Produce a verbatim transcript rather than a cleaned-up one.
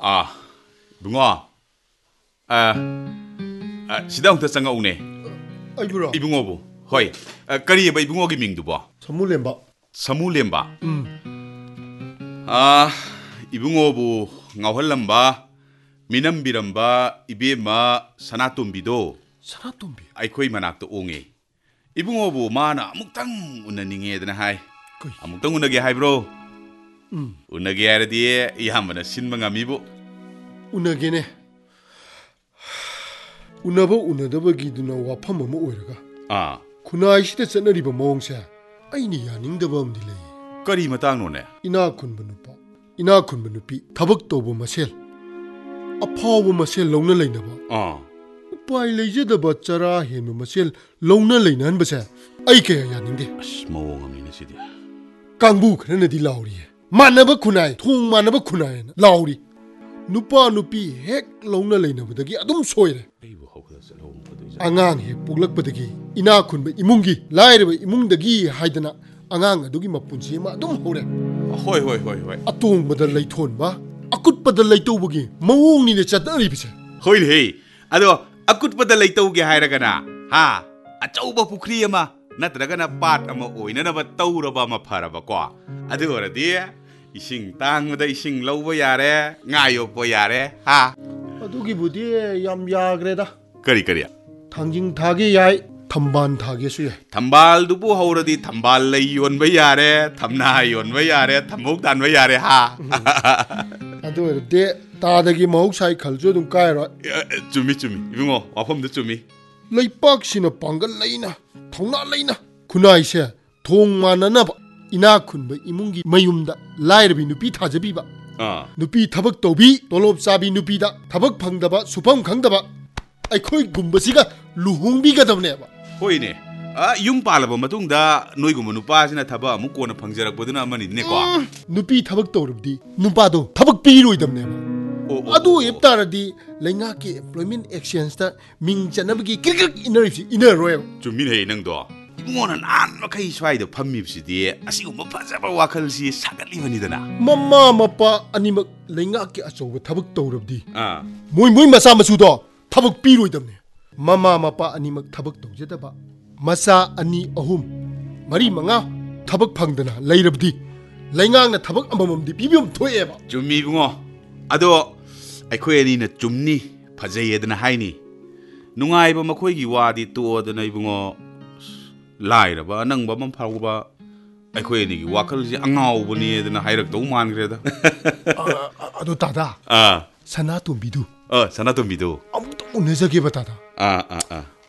아, 붕어. 아, 아, 시다부터 쌍가오네. 아이브라. 이붕어부. 허이. 아, 까리에바 이붕어기 밍두버. 사물렘바. 사물렘바. 음. 아, 이붕어부 ngawhalamba minambiramba ibema sanatumbido. 사나톰비. 아이코이 만akto 옹에. 이붕어부 마나 아무땅 운나닝에드나 하이. 아무땅 운나게 하이 브로. 음. 운나게 하르디에 이한번에 신망아미부. 운나게네. 운나버 운나더버기두나 와팜 어머 오이라가. 아. 군나이시대 ጸ너리버 모ong새 아이니 야닝더버 엄딜레. 까리 마땅노네. 이나 쿤버 누파. 이나 쿤버 누피 타벅 또보 마셀. 아파오보 마셀 롱나 레이나바. 아. 우파이 레이제더버 짜라 헤노 마셀 롱나 레이난 바세. 아이케야 야닝데. 아씨 모옹아미네 시디. 강부 그러나디 라우리. 만나버 쿠나이 통 만나버 쿠나이 라우리. 누파 누피 핵 롱나 레이나버다기 아둠 소이레. 아강 핵 복락버다기 이나 쿤버 이뭉기 라이르버 이뭉다기 하이드나 아강 아두기 마punsi 마 아둠 호레. 호이 호이 호이 호이. 아똥버다 레이톤바 아굿버다 레이토버기 마옹니네 챵다리비세. 호이레. 아도 아굿버다 레이토게 하이라가나. 하. 아쩌우바 부크리 아마 나트라가나 밭 아마 오이나나바 떠우라바 아마 파라바과. 아도 어라디 이싱 땅무다 이싱 러우바 야레 nga요보 야레. 하. 아두기 부디 얌야그레다. 까리 까리야. 당징 타게 야이 탐반 타게수예. 탐발두부 하우라디 탐발 레이 연바 야레 탐나 연바 야레 탐목 단바 야레 하. 아도 데 तादगी महौसाई खलजो दुम कायरा चुमी चुमी इबुंगो वाफमदो चुमी लैपाकसिना पांगल लैना थौना लैना खुनाइसे थोंग मानना इना खुनबा इमुंगी मयुमदा लाइरबी नुपी थाजबीबा नुपी थबक तोबी तोलोब चाबी नुपीदा थबक फंगदबा सुफम खंगदबा आइखोय गुंबसिगा लुहोंगबीगदबनेबा होइने आ युम पालबा मतुंगदा नोइगुम नुपासिना थबा अमु कोना फंगजरकबदुना अमनिनेको नुपी थबक तोरबदी नुपादो थबक पीरोइदबनेबा अदु एप्तारदी लैंगा के एम्प्लॉयमेंट एक्सचेंज ता मिंग चनबगी क्रिक इनरसी इनर रोय चुमिन हे नंगदो इबुंगोना नान मखै स्वाइदो फम्मिबसिदी असिगुम फजबा वाखलसी सागलिबनिदना मम्मा मप्पा अनिमक लैंगा के अचौब थबक तोरबदी आ मोय मोय मसा मसुदो थबक पीरोइदबने मम्मा मप्पा अनिमक थबक तौजदबा मसा अनि अहुम मरी मंगा थबक फंगदना लैरबदी लैंगांगना थबक अमममदी पिबियम थोएबा चुमी इबुंगो अदो अखोय अनीना चुमनी फजैयदना हाइनी नुंगाइबा मखोयगी वादी तोदना इबुंगो लाइरबा नंगबा मम फाउबा अखोय अनीगी वाखलजी अंगाउबनीदना हाइरक तौ मानग्रेदा अदो तादा आ सनातुंबिदु अ सनातुंबिदु अमुतो उनजगे बतादा आ आ आ